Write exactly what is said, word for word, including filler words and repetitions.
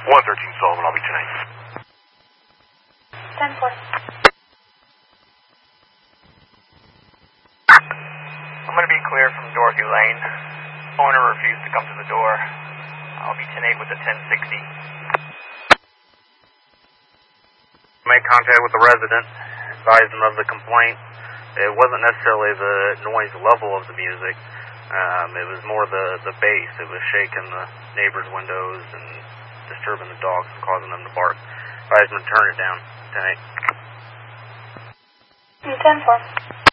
one thirteen Sullivan, I'll be ten eight. ten four. I'm going to be clear from Dorothy Lane. Owner refused to come to the door. I'll be ten eight with the ten sixty. Make contact with the resident, advise them of the complaint. It wasn't necessarily the noise level of the music. Um, it was more the, the bass. It was shaking the neighbors' windows and disturbing the dogs and causing them to bark. Advise them to turn it down. ten eight. ten four.